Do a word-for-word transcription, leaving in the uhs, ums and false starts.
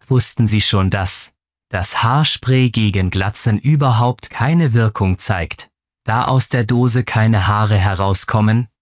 Wussten Sie schon, dass das Haarspray gegen Glatzen überhaupt keine Wirkung zeigt, da aus der Dose keine Haare herauskommen?